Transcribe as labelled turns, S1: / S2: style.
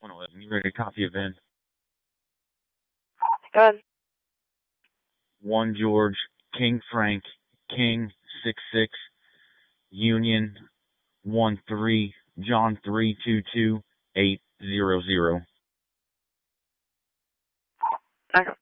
S1: You ready to copy event?
S2: Good.
S1: 1 George, King Frank, King 66, Union 13, John 322 800.
S2: Okay.